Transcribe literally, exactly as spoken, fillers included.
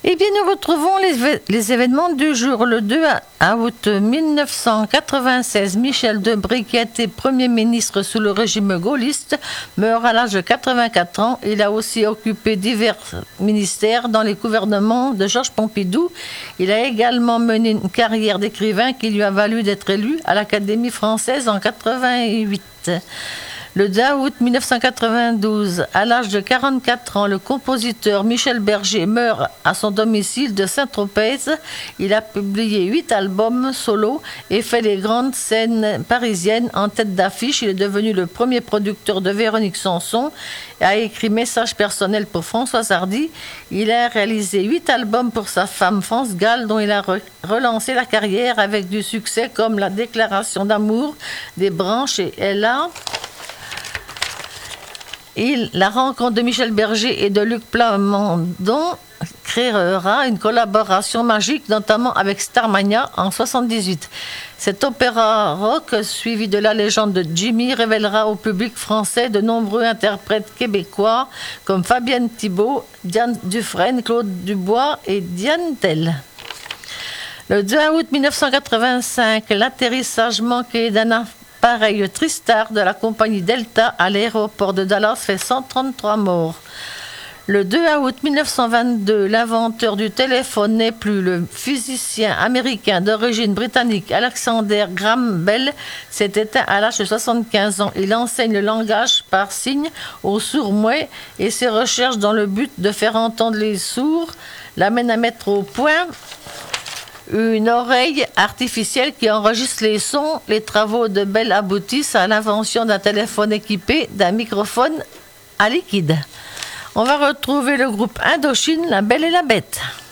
Eh bien, nous retrouvons les, les événements du jour. Le deux août mille neuf cent quatre-vingt-seize, Michel Debré, qui a été Premier ministre sous le régime gaulliste, meurt à l'âge de quatre-vingt-quatre ans. Il a aussi occupé divers ministères dans les gouvernements de Georges Pompidou. Il a également mené une carrière d'écrivain qui lui a valu d'être élu à l'Académie française en quatre-vingt-huit. Le deux août mille neuf cent quatre-vingt-douze, à l'âge de quarante-quatre ans, le compositeur Michel Berger meurt à son domicile de Saint-Tropez. Il a publié huit albums solo et fait les grandes scènes parisiennes en tête d'affiche. Il est devenu le premier producteur de Véronique Sanson et a écrit Message personnel pour Françoise Hardy. Il a réalisé huit albums pour sa femme France Gall, dont il a re- relancé la carrière avec du succès comme La Déclaration d'amour, Des branches et Ella. Et la rencontre de Michel Berger et de Luc Plamondon créera une collaboration magique, notamment avec Starmania en soixante-dix-huit. Cet opéra rock, suivi de la légende de Jimmy, révélera au public français de nombreux interprètes québécois comme Fabienne Thibault, Diane Dufresne, Claude Dubois et Diane Tell. Le deux août mille neuf cent quatre-vingt-cinq, l'atterrissage manqué d'un appareil Tristar de la compagnie Delta à l'aéroport de Dallas fait cent trente-trois morts. Le deux août mille neuf cent vingt-deux, l'inventeur du téléphone n'est plus. Le physicien américain d'origine britannique Alexander Graham Bell s'est éteint à l'âge de soixante-quinze ans. Il enseigne le langage par signes aux sourds-muets et ses recherches dans le but de faire entendre les sourds l'amènent à mettre au point une oreille artificielle qui enregistre les sons. Les travaux de Bell aboutissent à l'invention d'un téléphone équipé d'un microphone à liquide. On va retrouver le groupe Indochine, La Belle et la Bête.